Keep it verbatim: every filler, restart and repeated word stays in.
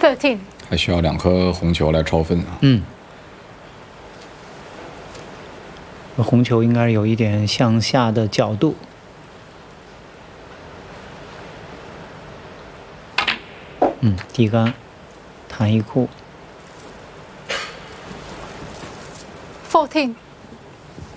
thirteen。 还需要两颗红球来超分啊。 嗯。红球应该有一点向下的角度。嗯，低杆，弹一库。 fourteen。